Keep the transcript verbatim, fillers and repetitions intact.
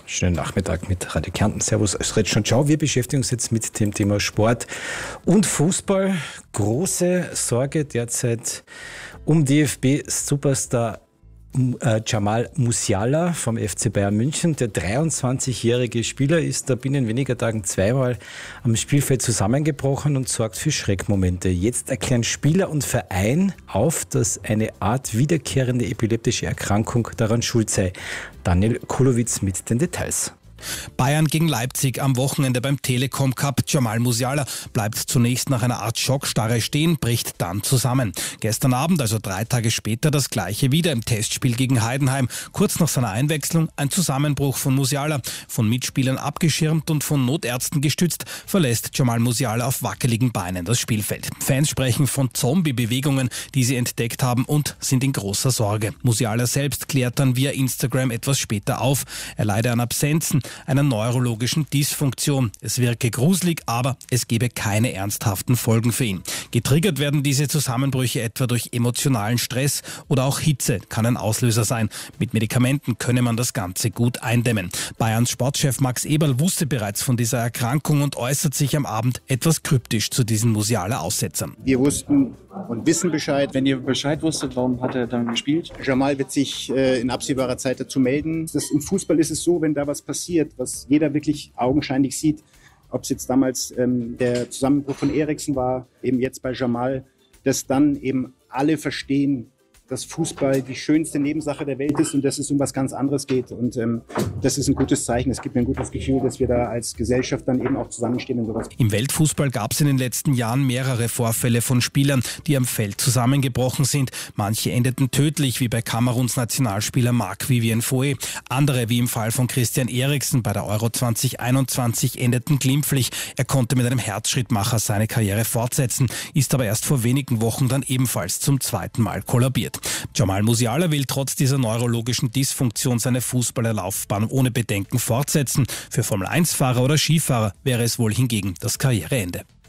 Schönen Nachmittag mit Radio Kärnten. Servus, Österreich und ciao. Wir beschäftigen uns jetzt mit dem Thema Sport und Fußball. Große Sorge derzeit um D F B-Superstar Jamal Musiala vom F C Bayern München. Der dreiundzwanzigjährige Spieler ist da binnen weniger Tagen zweimal am Spielfeld zusammengebrochen und sorgt für Schreckmomente. Jetzt erklären Spieler und Verein auf, dass eine Art wiederkehrende epileptische Erkrankung daran schuld sei. Daniel Kulowitz mit den Details. Bayern gegen Leipzig am Wochenende beim Telekom Cup. Jamal Musiala bleibt zunächst nach einer Art Schockstarre stehen, bricht dann zusammen. Gestern Abend, also drei Tage später, das gleiche wieder im Testspiel gegen Heidenheim. Kurz nach seiner Einwechslung ein Zusammenbruch von Musiala. Von Mitspielern abgeschirmt und von Notärzten gestützt, verlässt Jamal Musiala auf wackeligen Beinen das Spielfeld. Fans sprechen von Zombie-Bewegungen, die sie entdeckt haben und sind in großer Sorge. Musiala selbst klärt dann via Instagram etwas später auf. Er leide an Absenzen, einer neurologischen Dysfunktion. Es wirke gruselig, aber es gebe keine ernsthaften Folgen für ihn. Getriggert werden diese Zusammenbrüche etwa durch emotionalen Stress oder auch Hitze kann ein Auslöser sein. Mit Medikamenten könne man das Ganze gut eindämmen. Bayerns Sportchef Max Eberl wusste bereits von dieser Erkrankung und äußert sich am Abend etwas kryptisch zu diesen Musiala-Aussetzern. Wir wussten und wissen Bescheid. Wenn ihr Bescheid wusstet, warum hat er dann gespielt? Jamal wird sich äh, in absehbarer Zeit dazu melden. Das, im Fußball ist es so, wenn da was passiert, was jeder wirklich augenscheinlich sieht, ob es jetzt damals ähm, der Zusammenbruch von Eriksen war, eben jetzt bei Jamal, dass dann eben alle verstehen, dass Fußball die schönste Nebensache der Welt ist und dass es um was ganz anderes geht. Und ähm, das ist ein gutes Zeichen. Es gibt mir ein gutes Gefühl, dass wir da als Gesellschaft dann eben auch zusammenstehen und sowas. Im Weltfußball gab es in den letzten Jahren mehrere Vorfälle von Spielern, die am Feld zusammengebrochen sind. Manche endeten tödlich, wie bei Kameruns Nationalspieler Marc-Vivien Foé. Andere, wie im Fall von Christian Eriksen bei der Euro zwanzig einundzwanzig, endeten glimpflich. Er konnte mit einem Herzschrittmacher seine Karriere fortsetzen, ist aber erst vor wenigen Wochen dann ebenfalls zum zweiten Mal kollabiert. Jamal Musiala will trotz dieser neurologischen Dysfunktion seine Fußballerlaufbahn ohne Bedenken fortsetzen. Für Formel eins Fahrer oder Skifahrer wäre es wohl hingegen das Karriereende.